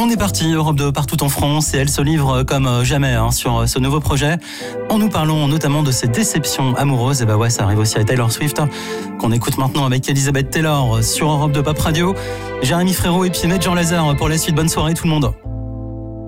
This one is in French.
est parti, Europe 2 partout en France, et elle se livre comme jamais sur ce nouveau projet. En nous parlons notamment de ses déceptions amoureuses. Et bah ouais, ça arrive aussi à Taylor Swift, qu'on écoute maintenant avec Elisabeth Taylor sur Europe 2 Pop Radio. Jérémy Frérot et puis Jean Lazare pour la suite. Bonne soirée tout le monde.